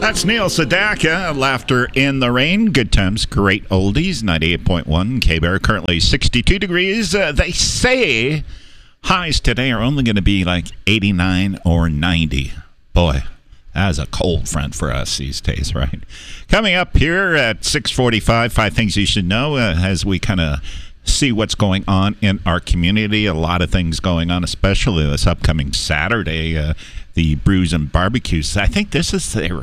That's Neil Sedaka, Laughter in the Rain. Good times, great oldies. 98.1 K-Bear, currently 62 degrees. They say highs today are only going to be like 89 or 90. Boy, that is a cold front for us these days, right? Coming up here at 6:45, 5 things you should know as we kind of see what's going on in our community. A lot of things going on, especially this upcoming Saturday, the Brews and Barbecues. I think this is their,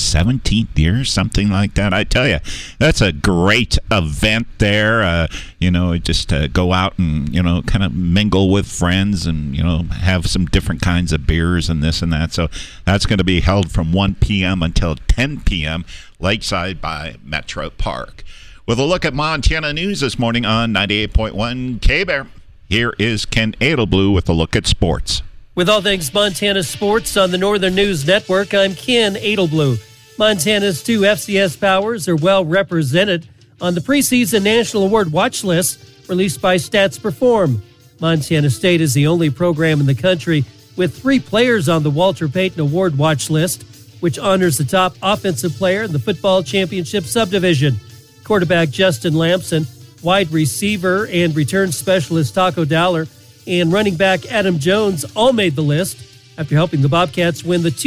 17th year, something like that. I tell you, that's a great event there. Just go out and, kind of mingle with friends and, have some different kinds of beers and this and that. So that's going to be held from 1 p.m. until 10 p.m. Lakeside by Metro Park. With a look at Montana news this morning on 98.1 K-Bear, here is Ken Edelblue with a look at sports. With all things Montana sports on the Northern News Network, I'm Ken Edelblue. Montana's 2 FCS Powers are well represented on the preseason National Award watch list released by Stats Perform. Montana State is the only program in the country with 3 players on the Walter Payton Award watch list, which honors the top offensive player in the football championship subdivision. Quarterback Justin Lamson, wide receiver and return specialist Taco Dowler, and running back Adam Jones all made the list after helping the Bobcats win the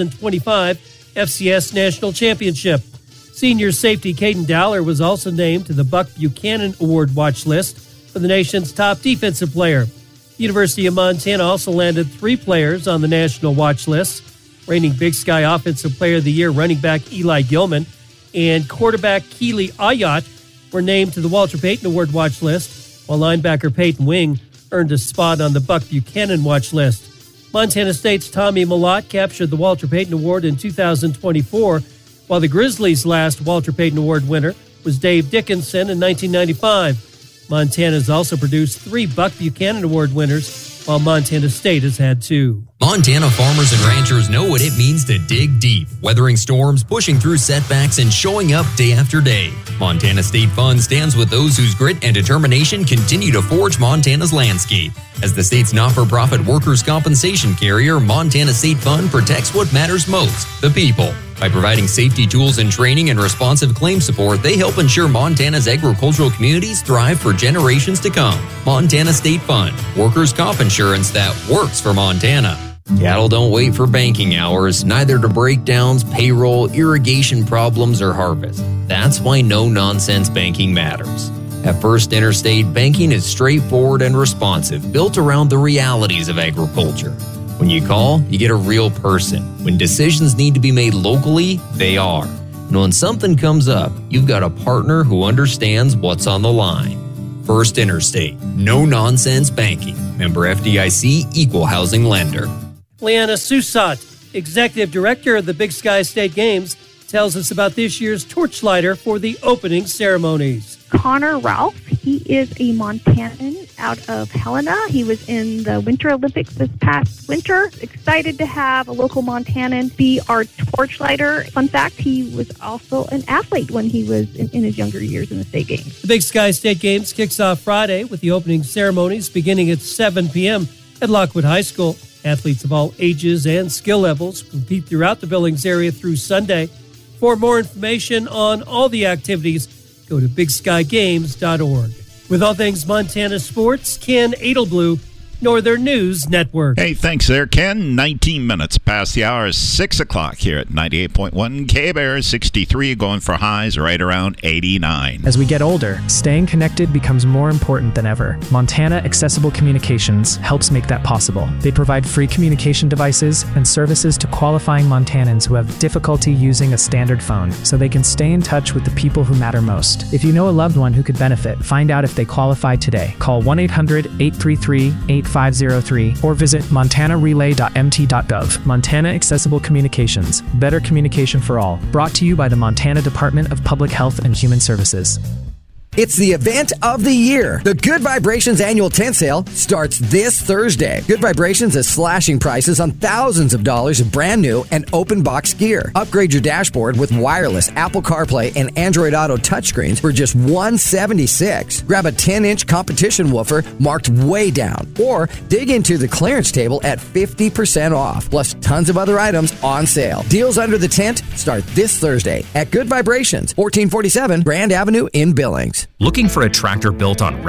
2025 FCS National Championship. Senior safety Caden Dowler was also named to the Buck Buchanan Award watch list for the nation's top defensive player. The University of Montana also landed 3 players on the national watch list. Reigning Big Sky Offensive Player of the Year running back Eli Gilman and quarterback Keely Ayotte were named to the Walter Payton Award watch list, while linebacker Peyton Wing earned a spot on the Buck Buchanan watch list. Montana State's Tommy Mellott captured the Walter Payton Award in 2024, while the Grizzlies' last Walter Payton Award winner was Dave Dickinson in 1995. Montana has also produced 3 Buck Buchanan Award winners, while Montana State has had 2. Montana farmers and ranchers know what it means to dig deep, weathering storms, pushing through setbacks, and showing up day after day. Montana State Fund stands with those whose grit and determination continue to forge Montana's landscape. As the state's not-for-profit workers' compensation carrier, Montana State Fund protects what matters most, the people. By providing safety tools and training and responsive claim support, they help ensure Montana's agricultural communities thrive for generations to come. Montana State Fund, workers' comp insurance that works for Montana. Cattle don't wait for banking hours, neither do breakdowns, payroll, irrigation problems, or harvest. That's why no-nonsense banking matters. At First Interstate, banking is straightforward and responsive, built around the realities of agriculture. When you call, you get a real person. When decisions need to be made locally, they are. And when something comes up, you've got a partner who understands what's on the line. First Interstate, no-nonsense banking. Member FDIC, equal housing lender. Leanna Susat, Executive Director of the Big Sky State Games, tells us about this year's torchlighter for the opening ceremonies. Connor Ralph, he is a Montanan out of Helena. He was in the Winter Olympics this past winter. Excited to have a local Montanan be our torchlighter. Fun fact, he was also an athlete when he was in his younger years in the state games. The Big Sky State Games kicks off Friday with the opening ceremonies beginning at 7 p.m. at Lockwood High School. Athletes of all ages and skill levels compete throughout the Billings area through Sunday. For more information on all the activities, go to bigskygames.org. With all things Montana sports, Ken Edelblue, Northern News Network. Hey, thanks there, Ken. 19 minutes past the hour, 6 o'clock here at 98.1 K-Bear, 63, going for highs right around 89. As we get older, staying connected becomes more important than ever. Montana Accessible Communications helps make that possible. They provide free communication devices and services to qualifying Montanans who have difficulty using a standard phone, so they can stay in touch with the people who matter most. If you know a loved one who could benefit, find out if they qualify today. Call 1-800-833-8503 or visit montanarelay.mt.gov. Montana Accessible Communications. Better communication for all. Brought to you by the Montana Department of Public Health and Human Services. It's the event of the year. The Good Vibrations annual tent sale starts this Thursday. Good Vibrations is slashing prices on thousands of dollars of brand new and open box gear. Upgrade your dashboard with wireless Apple CarPlay and Android Auto touchscreens for just $176. Grab a 10-inch competition woofer marked way down, or dig into the clearance table at 50% off. Plus tons of other items on sale. Deals under the tent start this Thursday at Good Vibrations, 1447 Grand Avenue in Billings. Looking for a tractor built on